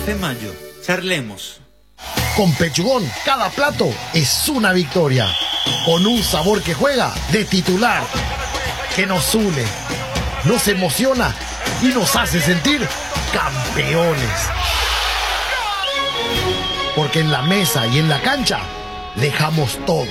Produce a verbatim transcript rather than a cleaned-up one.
Café Mayo. Charlemos. Con Pechugón, cada plato es una victoria. Con un sabor que juega de titular, que nos une, nos emociona y nos hace sentir campeones. Porque en la mesa y en la cancha dejamos todo.